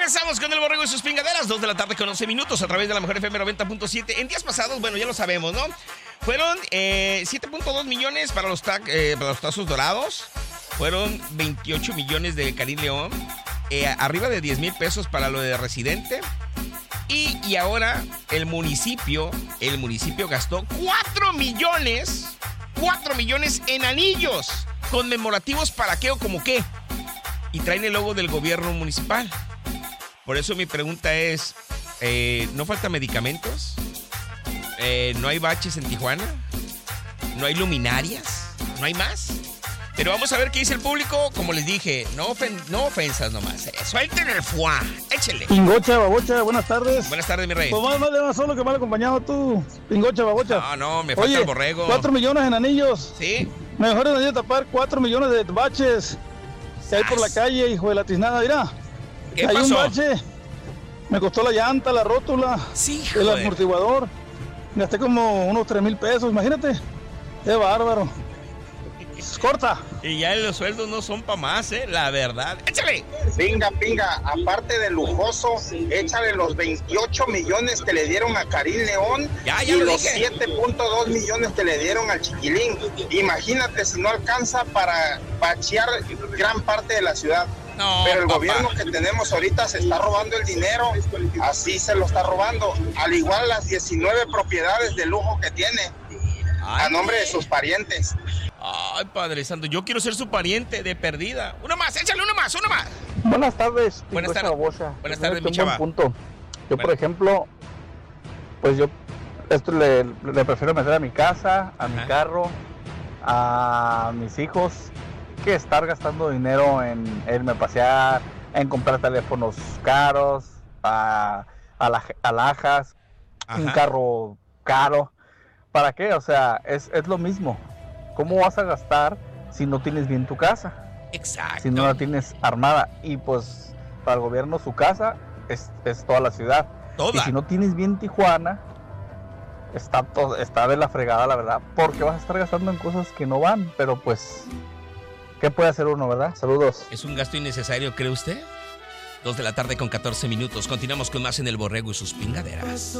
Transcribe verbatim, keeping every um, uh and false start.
Regresamos con el Borrego y sus pingaderas, dos de la tarde con once minutos a través de la Mejor F M noventa punto siete. En días pasados, bueno, ya lo sabemos, ¿no? Fueron eh, siete punto dos millones para los, ta- eh, para los tazos dorados. Fueron veintiocho millones de Karim León. Eh, arriba de diez mil pesos para lo de residente. Y, y ahora el municipio, el municipio gastó cuatro millones, cuatro millones en anillos conmemorativos para qué o como qué. Y traen el logo del gobierno municipal. Por eso mi pregunta es, eh, ¿no faltan medicamentos? Eh, ¿No hay baches en Tijuana? ¿No hay luminarias? ¿No hay más? Pero vamos a ver qué dice el público. Como les dije, no, ofen- no ofensas nomás. Eh. Suelten el fuá. Échele. Pingocha, babocha, buenas tardes. Buenas tardes, mi rey. Pues más, más de más solo que mal acompañado tú, Pingocha, babocha. No, no, me falta Oye, el borrego. Cuatro millones en anillos. Sí. Mejor en anillos tapar cuatro millones de baches que hay por la calle, hijo de la tiznada, mira. ¿Qué hay pasó? un bache. Me costó la llanta, la rótula, Sí, el joder. amortiguador. Gasté como unos tres mil pesos, imagínate. Qué bárbaro. Corta. Y ya los sueldos no son para más, ¿eh? La verdad. ¡Échale! Pinga, pinga, aparte de lujoso, échale los veintiocho millones que le dieron a Karim León Ya, ya y lo los dije. siete punto dos millones que le dieron al Chiquilín. Imagínate si no alcanza para bachear gran parte de la ciudad. No, Pero el papá. gobierno que tenemos ahorita se está robando el dinero, así se lo está robando, al igual las diecinueve propiedades de lujo que tiene, Ay, a nombre de sus parientes. Ay, Padre Santo, yo quiero ser su pariente de perdida. Uno más, échale uno más, uno más. Buenas tardes, Buenas Pingocha, tardes. babocha. Buenas Pues, tardes, mi un chava. buen punto. Yo, Bueno. por ejemplo, pues yo esto le, le prefiero meter a mi casa, a mi Ajá. carro, a mis hijos, que estar gastando dinero en, en irme a pasear, en comprar teléfonos caros, a, a la- alhajas, un Ajá. carro caro. ¿Para qué? O sea, es, es lo mismo. ¿Cómo vas a gastar si no tienes bien tu casa? Exacto. Si no la tienes armada? Y pues para el gobierno su casa es, es toda la ciudad. Toda. Y si no tienes bien Tijuana, está, todo, está de la fregada, la verdad. Porque vas a estar gastando en cosas que no van. Pero pues, ¿qué puede hacer uno, verdad? Saludos. ¿Es un gasto innecesario, cree usted? Dos de la tarde con catorce minutos. Continuamos con más en El Borrego y sus pingaderas.